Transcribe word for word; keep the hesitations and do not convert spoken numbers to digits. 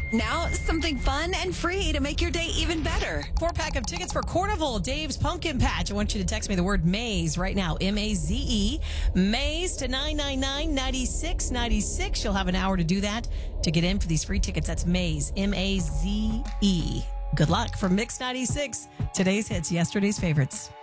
Now, something fun and free to make your day even better. Four pack of tickets for Carnival, Dave's Pumpkin Patch. I want you to text me the word maze right now. M A Z E. Maze to nine nine nine, nine six nine six. You'll have an hour to do that to get in for these free tickets. That's Maze. M A Z E. Good luck from Mix ninety-six. Today's hits, yesterday's favorites.